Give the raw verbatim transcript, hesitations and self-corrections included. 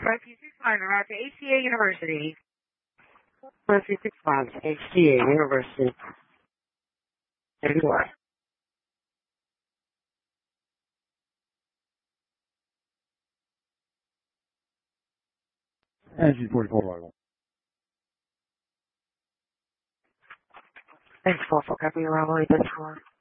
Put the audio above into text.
five two six one, route to H C A University. five two six one, H C A University. There you are. Engine forty-four arrival. Thanks, four four, copy, runway, this one.